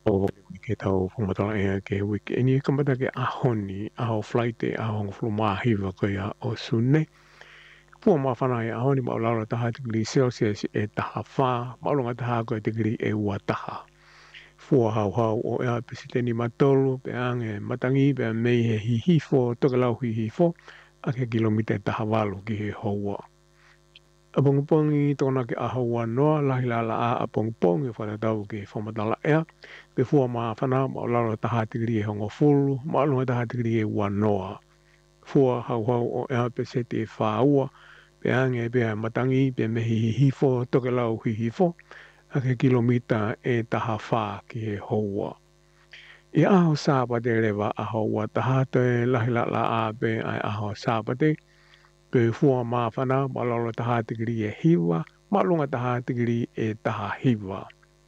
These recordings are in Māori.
o ke tau whamatala ea ke wiki. E ni kamata ke ahoni, aho flight e aho ngofulumahiwa ko ia o sune. Pua mawhana e ahoni ma o laura taha tigri Celsius e taha wha, ma o longa taha ko e tigri e ua taha. Fua hau hau o ea pesiteni matolu, pe ange matangi, pe mei he hihifo, toke lau hihifo, a ke kilomita e taha walu ki he houa. A pongi tōna ke ahaua noa, lahi la la a pongi whatatau ke whamatala ea, pe fua maa whana ma o lalo taha tigiri e hongo fulu, ma o lunga taha tigiri e ua noa. Fua hau hau o ea pe seti e whaua, pe ange pe matangi, pe mehi hihifo, toke lau hihifo, a ke kilomita e taha wha ki he houa. I aho sāpate rewa ahaua taha te lahi la la a pe ai aho sāpate, pe fua maa whana ma lalo taha tigiri e hiwa, ma lunga taha tigiri e taha hiwa.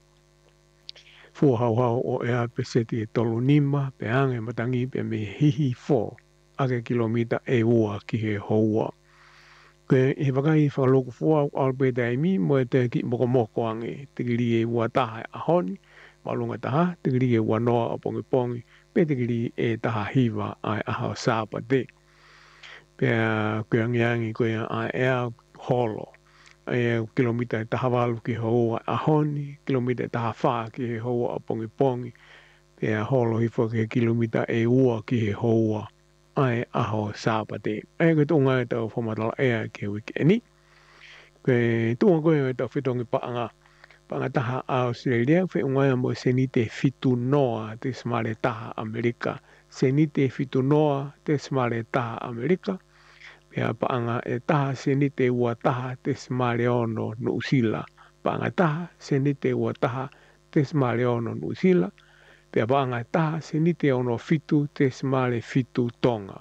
Fua hau hau o ea pe seti e tolu nima, pe ange matangi pe me hihi fo, ake kilomita e ua ki he houa. Ke he wakai whakaloku fua au pe taimi mo e te ki moko moko ange, tigiri e ua taha e ahoni, ma lunga taha, tigiri e ua noa o pongi pongi, pe tigiri e taha hiwa ai aho sāpate. Pea koe angiangi koe a ea holo. E kilomita e taha walu ki hoa ahoni, kilomita e taha wha ki he hoa a pongi pongi. Pea holo hifo ki kilomita e ua ki he hoa ai aho sāpate. E koe tunga e tau whamatala ea ke wiki e ni. Koe tunga koe e tau whitongi paanga. Paanga taha a Australia, whi unga mo senite fitu noa te smale taha Amerika. Senite fitu noa te smale taha Amerika. Pea paanga e taha senite ua taha te smale ono Nuusila. Paanga taha senite ua taha te smale ono Nuusila. Pea paanga taha senite ono fitu te smale fitu Tonga.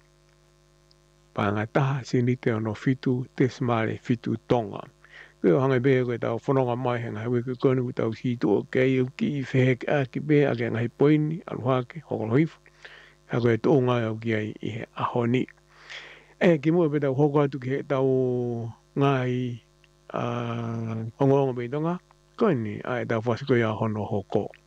Paanga taha senite ono fitu te smale fitu Tonga. Keo hangai bea koe tau whanonga mai henga hewe koe kone tau hitu o kei au ki i wheheke a ki bea a ke ngai poini aluhake hokolohifu. Ha koe tō ngai au ki ai i he ahoni. E ki mua pe tau hoko atu ki he tau ngai hongo hongo pei tonga. Koe ni ai tau whasiko ia hono hoko.